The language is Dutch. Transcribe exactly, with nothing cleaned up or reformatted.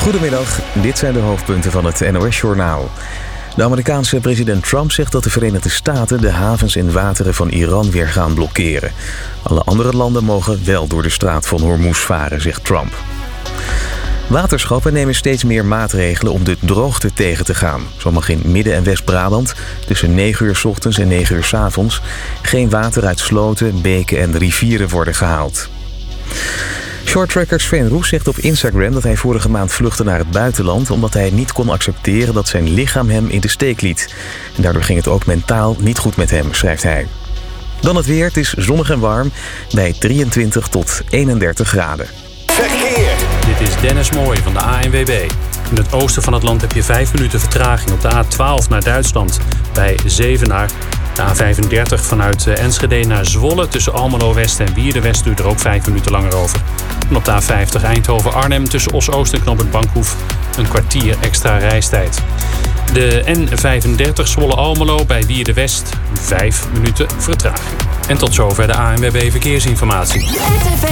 Goedemiddag, dit zijn de hoofdpunten van het N O S-journaal. De Amerikaanse president Trump zegt dat de Verenigde Staten de havens en wateren van Iran weer gaan blokkeren. Alle andere landen mogen wel door de straat van Hormuz varen, zegt Trump. Waterschappen nemen steeds meer maatregelen om de droogte tegen te gaan. Zo mag in Midden- en West-Brabant tussen negen uur 's ochtends en negen uur 's avonds geen water uit sloten, beken en rivieren worden gehaald. Shorttracker Sven Roes zegt op Instagram dat hij vorige maand vluchtte naar het buitenland omdat hij niet kon accepteren dat zijn lichaam hem in de steek liet. En daardoor ging het ook mentaal niet goed met hem, schrijft hij. Dan het weer, het is zonnig en warm bij drieëntwintig tot eenendertig graden. Verkeer. Dit is Dennis Mooij van de A N W B. In het oosten van het land heb je vijf minuten vertraging op de A twaalf naar Duitsland bij Zevenaar. De A vijfendertig vanuit Enschede naar Zwolle tussen Almelo West en Wierde West duurt er ook vijf minuten langer over. En op de A vijftig Eindhoven-Arnhem tussen Os-Oost en Knooppunt Bankhoef een kwartier extra reistijd. De N vijfendertig Zwolle-Almelo bij Wierde West vijf minuten vertraging. En tot zover de A N W B Verkeersinformatie.